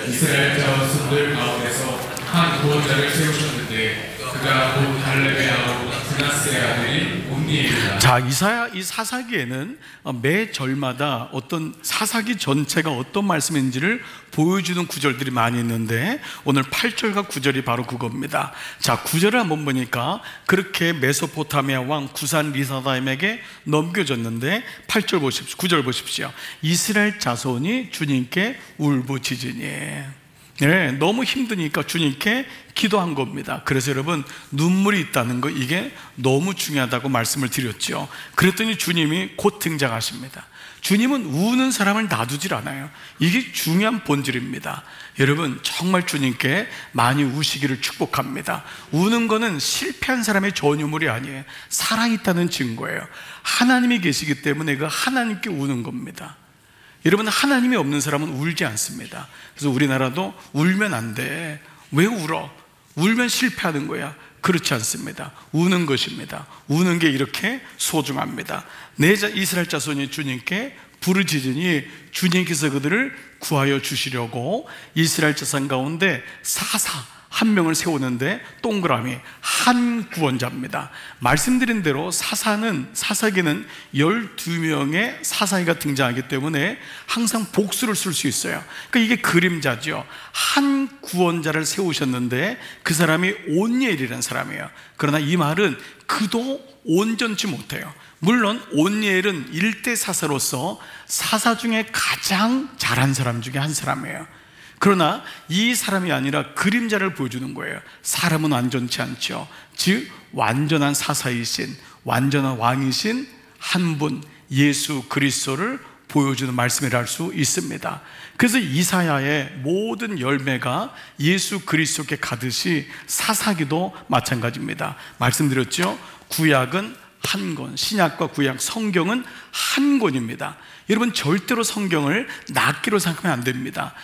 이스라엘 자손들 가운데서 한 구원자를 세우셨는데 그가 곧 갈렙의 아우 브나스의 아들인 온니엘이다. 자, 이사야 이 사사기에는 매 절마다 어떤 사사기 전체가 어떤 말씀인지를 보여주는 구절들이 많이 있는데 오늘 8절과 9절이 바로 그겁니다. 자, 9절을 한번 보니까 그렇게 메소포타미아 왕 구산 리사다임에게 넘겨졌는데 8절 보십시오. 9절 보십시오. 이스라엘 자손이 주님께 울부짖으니. 네, 너무 힘드니까 주님께 기도한 겁니다. 그래서 여러분, 눈물이 있다는 거, 이게 너무 중요하다고 말씀을 드렸죠. 그랬더니 주님이 곧 등장하십니다. 주님은 우는 사람을 놔두질 않아요. 이게 중요한 본질입니다. 여러분, 정말 주님께 많이 우시기를 축복합니다. 우는 거는 실패한 사람의 전유물이 아니에요. 살아있다는 증거예요. 하나님이 계시기 때문에 그 하나님께 우는 겁니다. 여러분, 하나님이 없는 사람은 울지 않습니다. 그래서 우리나라도 울면 안 돼. 왜 울어? 울면 실패하는 거야. 그렇지 않습니다. 우는 것입니다. 우는 게 이렇게 소중합니다. 이스라엘 자손이 주님께 부르짖으니 주님께서 그들을 구하여 주시려고 이스라엘 자손 가운데 사사 한 명을 세우는데 동그라미 한 구원자입니다. 말씀드린 대로 사사기는 12명의 사사기가 등장하기 때문에 항상 복수를 쓸 수 있어요. 그러니까 이게 그림자죠. 한 구원자를 세우셨는데 그 사람이 온니엘이라는 사람이에요. 그러나 이 말은 그도 온전치 못해요. 물론 온니엘은 일대 사사로서 사사 중에 가장 잘한 사람 중에 한 사람이에요. 그러나 이 사람이 아니라 그림자를 보여주는 거예요. 사람은 완전치 않죠. 즉 완전한 사사이신, 완전한 왕이신 한 분 예수 그리스도를 보여주는 말씀이라 할 수 있습니다. 그래서 이사야의 모든 열매가 예수 그리스도께 가듯이 사사기도 마찬가지입니다. 말씀드렸죠. 구약은 한 권, 신약과 구약, 성경은 한 권입니다. 여러분, 절대로 성경을 낱개로 생각하면 안 됩니다.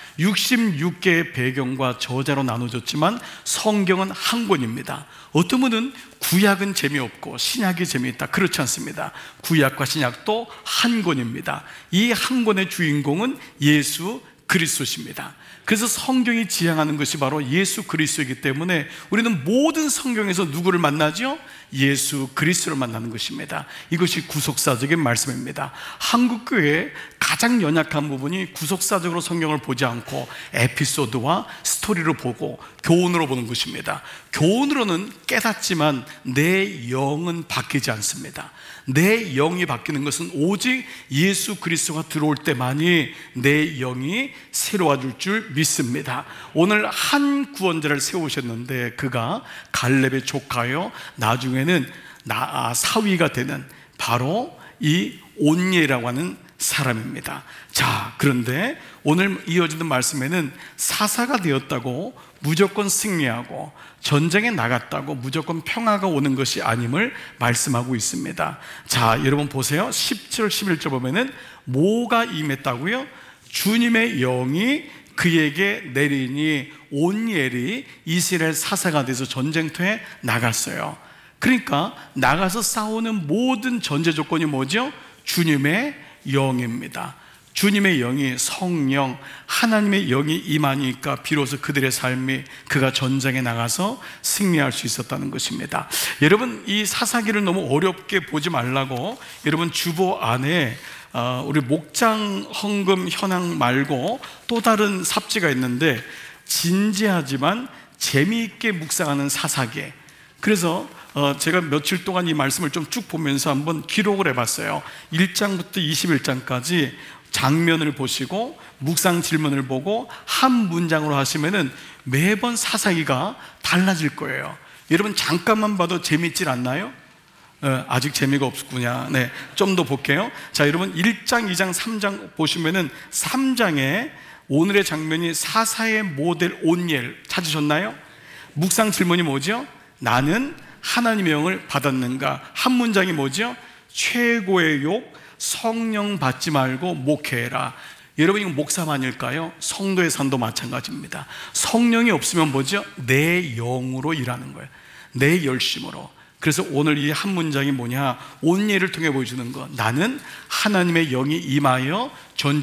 66개의 배경과 저자로 나눠졌지만 성경은 한 권입니다. 어떤 분은 구약은 재미없고 신약이 재미있다, 그렇지 않습니다. 구약과 신약도 한 권입니다. 이 한 권의 주인공은 예수 그리스도십니다. 그래서 성경이 지향하는 것이 바로 예수 그리스도이기 때문에 우리는 모든 성경에서 누구를 만나죠? 예수 그리스도를 만나는 것입니다. 이것이 구속사적인 말씀입니다. 한국교회의 가장 연약한 부분이 구속사적으로 성경을 보지 않고 에피소드와 스토리로 보고 교훈으로 보는 것입니다. 교훈으로는 깨닫지만 내 영은 바뀌지 않습니다. 내 영이 바뀌는 것은 오직 예수 그리스도가 들어올 때만이 내 영이 새로워질 줄 믿습니다. 오늘 한 구원자를 세우셨는데 그가 갈렙의 조카요, 나중에는 사위가 되는 바로 이 온니엘이라고 하는 사람입니다. 자, 그런데 오늘 이어지는 말씀에는 사사가 되었다고 무조건 승리하고 전쟁에 나갔다고 무조건 평화가 오는 것이 아님을 말씀하고 있습니다. 자, 여러분 보세요. 10절 11절 보면은 뭐가 임했다고요? 주님의 영이 그에게 내리니 온니엘이 이스라엘 사사가 돼서 전쟁터에 나갔어요. 그러니까 나가서 싸우는 모든 전제 조건이 뭐죠? 주님의 영입니다. 주님의 영이, 성령, 하나님의 영이 임하니까 비로소 그들의 삶이, 그가 전쟁에 나가서 승리할 수 있었다는 것입니다. 여러분, 이 사사기를 너무 어렵게 보지 말라고 여러분 주보 안에 우리 목장 헌금 현황 말고 또 다른 삽지가 있는데 진지하지만 재미있게 묵상하는 사사기. 그래서 제가 며칠 동안 이 말씀을 좀 쭉 보면서 한번 기록을 해봤어요. 1장부터 21장까지 장면을 보시고 묵상 질문을 보고 한 문장으로 하시면은 매번 사사기가 달라질 거예요. 여러분, 잠깐만 봐도 재밌질 않나요? 아직 재미가 없군요. 네, 좀 더 볼게요. 자, 여러분 1장, 2장, 3장 보시면은 3장에 오늘의 장면이 사사의 모델 온니엘 찾으셨나요? 묵상 질문이 뭐죠? 나는 하나님의 영을 받았는가? 한 문장이 뭐죠? 최고의 욕, 성령 받지 말고 목회해라. 여러분, 이거 목사만일까요? 성도의 산도 마찬가지입니다. 성령이 없으면 뭐죠? 내 영으로 일하는 거예요. 내 열심으로. 그래서 오늘 이 한 문장이 뭐냐? 온니엘을 통해 보여주는 것. 나는 하나님의 영이 임하여